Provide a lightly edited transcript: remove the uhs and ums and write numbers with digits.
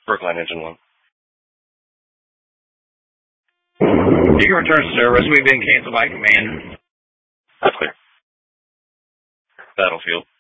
Brookline Engine 1. You can return to service. We've been canceled by command. That's clear. Battlefield.